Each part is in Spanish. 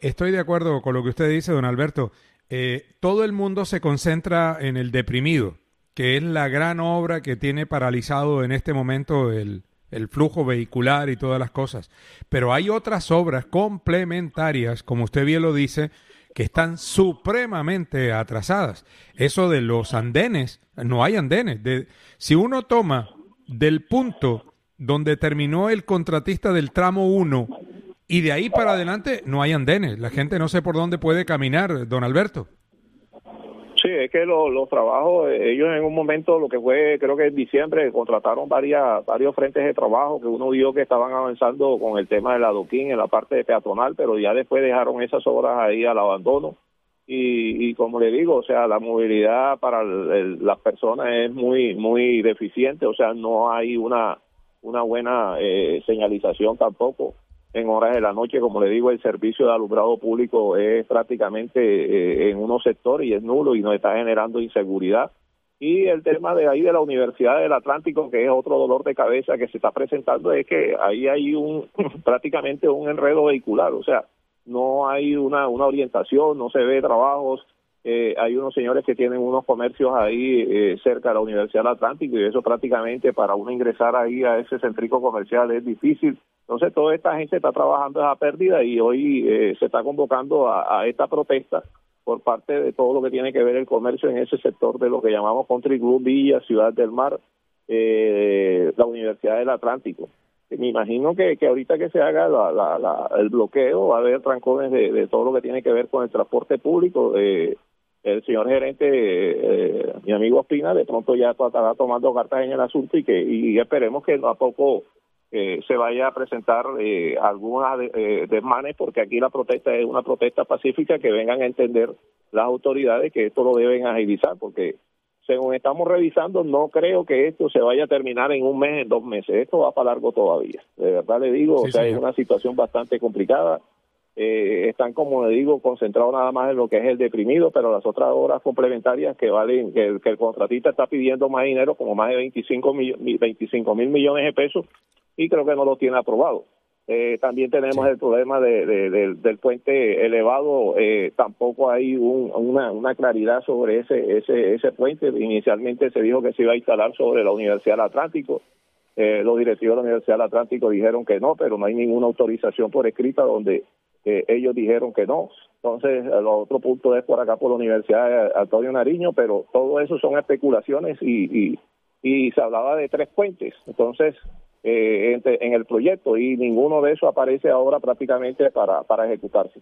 Estoy de acuerdo con lo que usted dice, don Alberto. Todo el mundo se concentra en el deprimido, que es la gran obra que tiene paralizado en este momento el flujo vehicular y todas las cosas. Pero hay otras obras complementarias, como usted bien lo dice, que están supremamente atrasadas. Eso de los andenes, no hay andenes. Si uno toma del punto donde terminó el contratista del tramo 1 y de ahí para adelante no hay andenes. La gente no sé por dónde puede caminar, don Alberto. Sí, es que los trabajos, ellos en un momento, lo que fue, creo que en diciembre, contrataron varios frentes de trabajo que uno vio que estaban avanzando con el tema del adoquín en la parte peatonal, pero ya después dejaron esas obras ahí al abandono. Y como le digo, o sea, la movilidad para las personas es muy deficiente, o sea, no hay una buena señalización tampoco. En horas de la noche, como le digo, el servicio de alumbrado público es prácticamente en unos sectores y es nulo y nos está generando inseguridad. Y el tema de ahí de la Universidad del Atlántico, que es otro dolor de cabeza que se está presentando, es que ahí hay prácticamente un enredo vehicular, o sea, no hay una orientación, no se ve trabajos. Hay unos señores que tienen unos comercios ahí cerca de la Universidad del Atlántico y eso prácticamente para uno ingresar ahí a ese centrico comercial es difícil. Entonces toda esta gente está trabajando esa pérdida y hoy se está convocando a esta protesta por parte de todo lo que tiene que ver el comercio en ese sector de lo que llamamos Country Club Villa, Ciudad del Mar, la Universidad del Atlántico. Me imagino que ahorita que se haga el bloqueo va a haber trancones de todo lo que tiene que ver con el transporte público. El señor gerente, mi amigo Espina, de pronto ya estará tomando cartas en el asunto y esperemos que a poco se vaya a presentar algunas desmanes, porque aquí la protesta es una protesta pacífica, que vengan a entender las autoridades que esto lo deben agilizar, porque según estamos revisando, no creo que esto se vaya a terminar en un mes, en 2 meses. Esto va para largo todavía. De verdad le digo, sí, o sea, señor. Es una situación bastante complicada. Están, como le digo, concentrados nada más en lo que es el deprimido, pero las otras obras complementarias que valen, que el contratista está pidiendo más dinero, como más de 25 mil millones de pesos, y creo que no lo tiene aprobado. También tenemos el problema del puente elevado. Tampoco hay una claridad sobre ese puente. Inicialmente se dijo que se iba a instalar sobre la Universidad del Atlántico. Los directivos de la Universidad del Atlántico dijeron que no, pero no hay ninguna autorización por escrita donde ellos dijeron que no. Entonces, el otro punto es por acá, por la Universidad de Antonio Nariño, pero todo eso son especulaciones y se hablaba de 3 puentes. Entonces, en el proyecto, y ninguno de esos aparece ahora prácticamente para ejecutarse.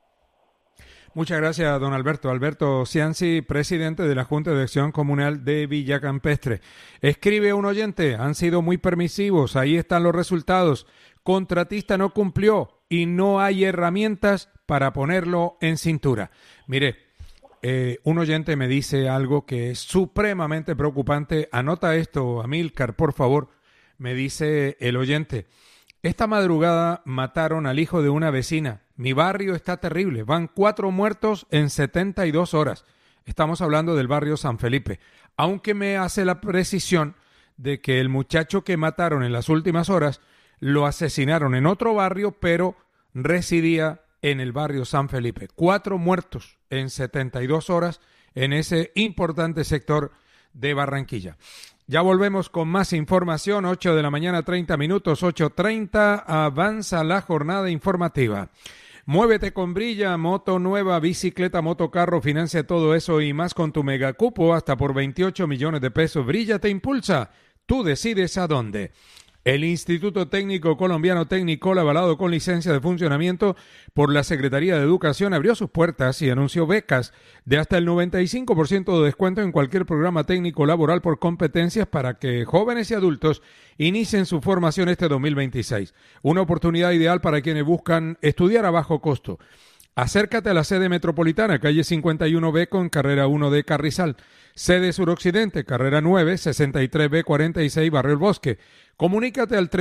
Muchas gracias, don Alberto. Alberto Cianci, presidente de la Junta de Acción Comunal de Villa Campestre. Escribe un oyente: han sido muy permisivos, ahí están los resultados. Contratista no cumplió y no hay herramientas para ponerlo en cintura. Mire, un oyente me dice algo que es supremamente preocupante. Anota esto, Amílcar, por favor. Me dice el oyente: esta madrugada mataron al hijo de una vecina. Mi barrio está terrible. Van 4 muertos en 72 horas. Estamos hablando del barrio San Felipe. Aunque me hace la precisión de que el muchacho que mataron en las últimas horas lo asesinaron en otro barrio, pero residía en el barrio San Felipe. 4 muertos en 72 horas en ese importante sector de Barranquilla. Ya volvemos con más información, 8 de la mañana, 30 minutos, 8:30, avanza la jornada informativa. Muévete con Brilla, moto nueva, bicicleta, motocarro, financia todo eso y más con tu megacupo hasta por 28 millones de pesos. Brilla te impulsa, tú decides a dónde. El Instituto Técnico Colombiano Tecnicol, avalado con licencia de funcionamiento por la Secretaría de Educación, abrió sus puertas y anunció becas de hasta el 95% de descuento en cualquier programa técnico laboral por competencias para que jóvenes y adultos inicien su formación este 2026. Una oportunidad ideal para quienes buscan estudiar a bajo costo. Acércate a la sede metropolitana, calle 51B con carrera 1 de Carrizal. Sede suroccidente, carrera 9, 63B 46, Barrio El Bosque. Comunícate al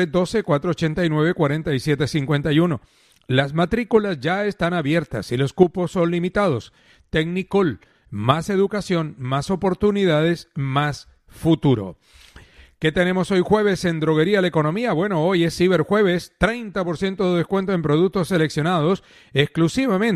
312-489-4751. Las matrículas ya están abiertas y los cupos son limitados. Tecnicol, más educación, más oportunidades, más futuro. ¿Qué tenemos hoy jueves en Droguería La Economía? Bueno, hoy es Ciberjueves, 30% de descuento en productos seleccionados exclusivamente